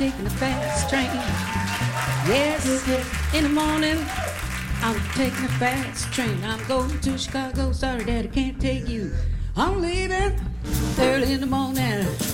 taking the fast train. Yes, in the morning, I'm taking the fast train. I'm going to Chicago. Sorry, Daddy, can't take you. I'm leaving early in the morning.